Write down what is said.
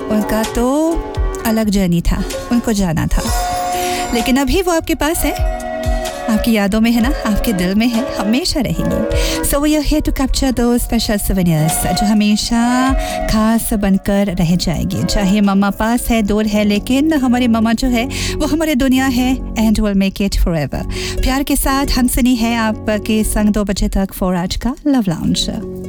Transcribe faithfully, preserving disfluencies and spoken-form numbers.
उनका तो अलग जर्नी था, उनको जाना था, लेकिन अभी वो आपके पास है, आपकी यादों में है ना, आपके दिल में है, हमेशा रहेंगी. So we are here to capture दो स्पेशल सोवेनियर्स जो हमेशा खास बनकर रह जाएगी. चाहे मम्मा पास है, दूर है, लेकिन हमारी मम्मा जो है वो हमारी दुनिया है and will make it forever. प्यार के साथ हम सुनी है आपके संग दो बजे तक फॉर आज का लव लाउंज.